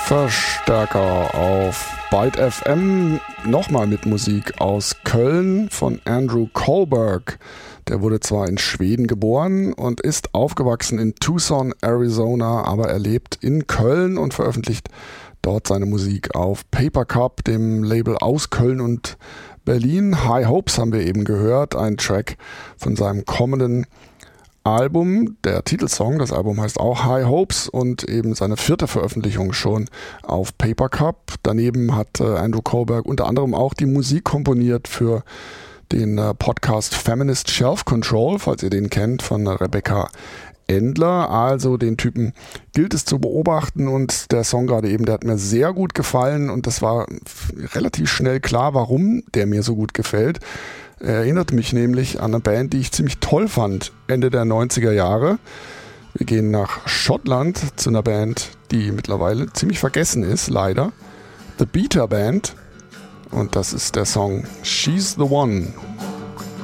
Verstärker auf Byte FM, nochmal mit Musik aus Köln von Andrew Kohlberg. Der wurde zwar in Schweden geboren und ist aufgewachsen in Tucson, Arizona, aber er lebt in Köln und veröffentlicht dort seine Musik auf Paper Cup, dem Label aus Köln und Berlin. High Hopes haben wir eben gehört, ein Track von seinem kommenden Album, der Titelsong, das Album heißt auch High Hopes und eben seine 4. Veröffentlichung schon auf Paper Cup. Daneben hat Andrew Kohlberg unter anderem auch die Musik komponiert für den Podcast Feminist Shelf Control, falls ihr den kennt, von Rebecca Endler. Also den Typen gilt es zu beobachten und der Song gerade eben, der hat mir sehr gut gefallen und das war relativ schnell klar, warum der mir so gut gefällt. Er erinnert mich nämlich an eine Band, die ich ziemlich toll fand, Ende der 90er Jahre. Wir gehen nach Schottland zu einer Band, die mittlerweile ziemlich vergessen ist, leider. The Beta Band. Und das ist der Song She's the One.